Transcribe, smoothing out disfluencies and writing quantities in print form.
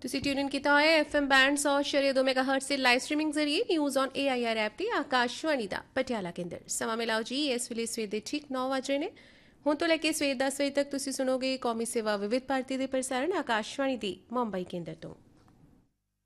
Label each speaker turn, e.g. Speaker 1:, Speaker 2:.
Speaker 1: ਤੁਸੀਂ ਟਿਊਨ ਇਨ ਕੀਤਾ ਹੋਇਆ FM ਬੈਂਡ 100.2 ਮੈਗਾਹਰਟਜ਼ ਤੇ ਲਾਈਵ ਸਟ੍ਰੀਮਿੰਗ ਜ਼ਰੀਏ ਨਿਊਜ਼ ਔਨ AIR ਐਪ ਤੇ ਆਕਾਸ਼ਵਾਣੀ ਦਾ ਪਟਿਆਲਾ ਕੇਂਦਰ। ਸਮਾਂ ਮਿਲਾਓ ਜੀ ਇਸ ਵੇਲੇ ਸਵੇਰ ਦੇ ਠੀਕ 9 ਵਜ ਰਹੇ ਨੇ। ਹੁਣ ਤੋਂ ਲੈ ਕੇ ਸਵੇਰ 10 ਵਜੇ ਤੱਕ ਤੁਸੀਂ ਸੁਣੋਗੇ ਕੌਮੀ ਸੇਵਾ ਵਿਵਿਧ ਭਾਰਤੀ ਦੇ ਪ੍ਰਸਾਰਣ ਆਕਾਸ਼ਵਾਣੀ ਦੀ ਮੁੰਬਈ ਕੇਂਦਰ ਤੋਂ।